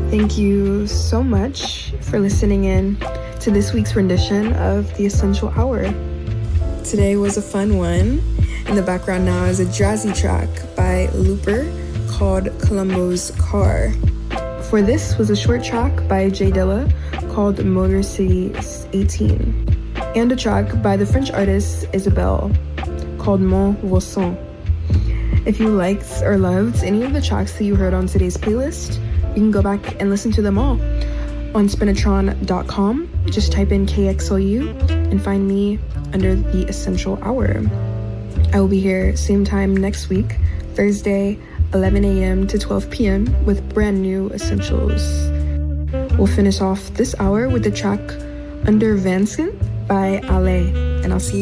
Thank you so much for listening in to this week's rendition of The Essential Hour. Today was a fun one. In the background now is a jazzy track by Looper called Columbo's Car. For this was a short track by Jay Dilla called Motor City 18, and a track by the French artist Isabelle called Mon Voisin. If you liked or loved any of the tracks that you heard on today's playlist, you can go back and listen to them all on spinatron.com. Just type in KXLU and find me under The Essential Hour. I will be here same time next week, Thursday, 11 a.m. to 12 p.m. with brand new essentials. We'll finish off this hour with the track Under Vansken by Ale, and I'll see you